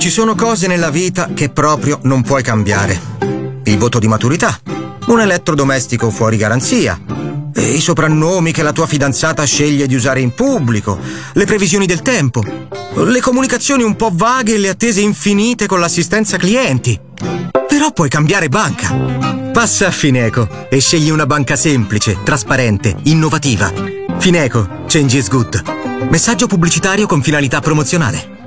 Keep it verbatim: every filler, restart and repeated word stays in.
Ci sono cose nella vita che proprio non puoi cambiare. Il voto di maturità, un elettrodomestico fuori garanzia, e i soprannomi che la tua fidanzata sceglie di usare in pubblico, le previsioni del tempo, le comunicazioni un po' vaghe e le attese infinite con l'assistenza clienti. Però puoi cambiare banca. Passa a Fineco e scegli una banca semplice, trasparente, innovativa. Fineco, change is good. Messaggio pubblicitario con finalità promozionale.